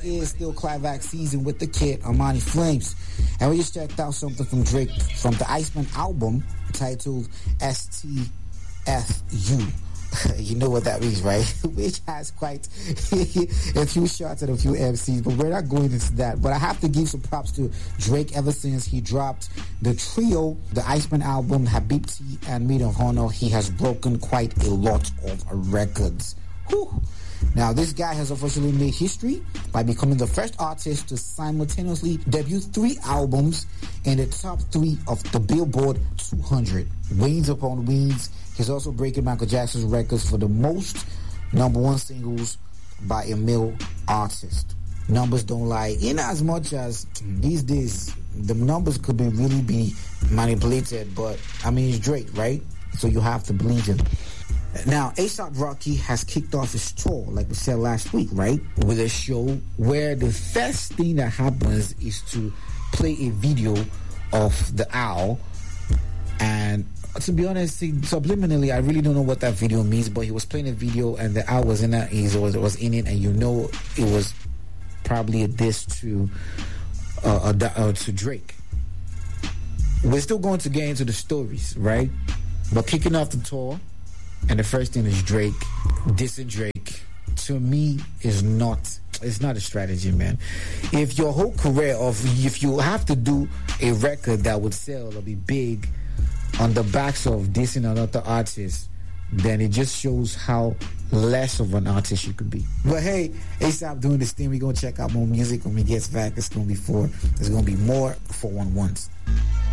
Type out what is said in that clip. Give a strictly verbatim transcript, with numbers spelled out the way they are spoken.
is still Clivax season with the kid Armani Flames, and we just checked out something from Drake from the Iceman album titled S T F U. You know what that means, right? Which has quite a few shots at a few M Cs, but we're not going into that. But I have to give some props to Drake ever since he dropped the trio, the Iceman album, Habibti, and Medal of Honor. He has broken quite a lot of records. Whew. Now, this guy has officially made history by becoming the first artist to simultaneously debut three albums in the top three of the Billboard two hundred. Wins upon wins. He's also breaking Michael Jackson's records for the most number one singles by a male artist. Numbers don't lie. In as much as these days, the numbers could be really be manipulated, but I mean, it's Drake, right? So you have to believe him. Now, A$AP Rocky has kicked off his tour, like we said last week, right? With a show where the first thing that happens is to play a video of the owl. And to be honest, subliminally, I really don't know what that video means, but he was playing a video and the owl was in it, he was, was in it, and you know it was probably a diss to, uh, uh, uh, to Drake. We're still going to get into the stories, right? But kicking off the tour, and the first thing is Drake dissing Drake. To me, is not it's not a strategy, man. If your whole career of if you have to do a record that would sell or be big on the backs of dissing another artist, then it just shows how less of an artist you could be. But hey, A$AP doing this thing. We're gonna check out more music when we get back. It's gonna be four. There's gonna be more four one ones.